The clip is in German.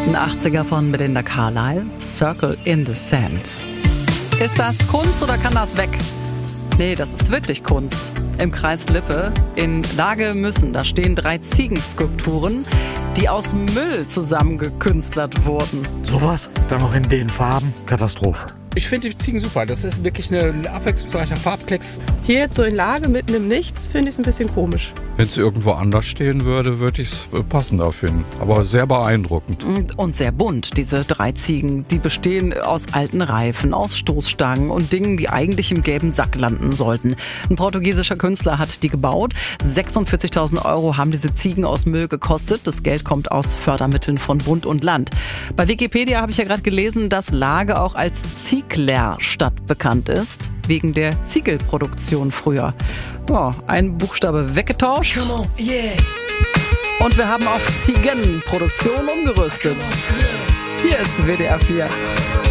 Ein 80er von Belinda Carlisle, Circle in the Sand. Ist das Kunst oder kann das weg? Nee, das ist wirklich Kunst. Im Kreis Lippe in Lagemüssen, da stehen 3 Ziegenskulpturen, die aus Müll zusammengekünstlert wurden. Sowas? Dann noch in den Farben? Katastrophe. Ich finde die Ziegen super. Das ist wirklich ein abwechslungsreicher Farbklecks. Hier jetzt so in Lage mitten im Nichts finde ich es ein bisschen komisch. Wenn es irgendwo anders stehen würde, würde ich es passender finden. Aber sehr beeindruckend. Und sehr bunt, diese 3 Ziegen. Die bestehen aus alten Reifen, aus Stoßstangen und Dingen, die eigentlich im gelben Sack landen sollten. Ein portugiesischer Künstler hat die gebaut. 46.000 € haben diese Ziegen aus Müll gekostet. Das Geld kommt aus Fördermitteln von Bund und Land. Bei Wikipedia habe ich ja gerade gelesen, dass Lage auch als Zieglerstadt bekannt ist. Wegen der Ziegelproduktion früher. Ja, ein Buchstabe weggetauscht. Come on, yeah. Und wir haben auf Ziegenproduktion umgerüstet. Hier ist WDR 4.